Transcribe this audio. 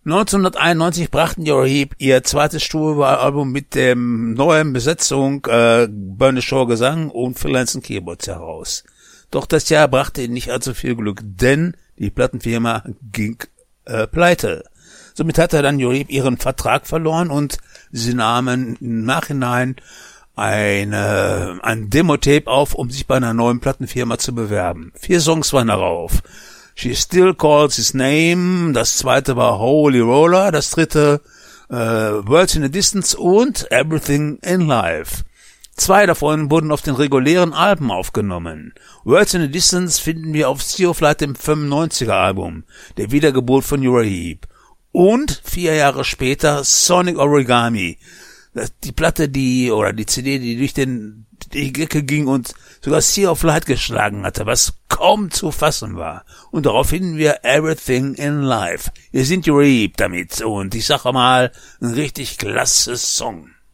1991 brachten die Heap ihr zweites Studioalbum mit dem neuen Besetzung Bernie Shaw Gesang und Phil Anson Keyboards heraus. Doch das Jahr brachte ihnen nicht allzu viel Glück, denn die Plattenfirma ging pleite. Somit hatte dann Heap ihren Vertrag verloren und sie nahmen im Nachhinein ein Demo-Tape auf, um sich bei einer neuen Plattenfirma zu bewerben. 4 Songs waren darauf. She Still Calls His Name, das zweite war Holy Roller, das dritte Words in the Distance und Everything in Life. 2 davon wurden auf den regulären Alben aufgenommen. Words in the Distance finden wir auf Sea of Light, dem 95er Album, der Wiedergeburt von Uriah Heep. Und 4 Jahre später Sonic Origami, die Platte, die CD, die durch die Decke ging und sogar Sea of Light geschlagen hatte, was kaum zu fassen war. Und darauf finden wir Everything in Life. Wir sind Uriah Heep damit und ich sage mal, ein richtig klasse Song.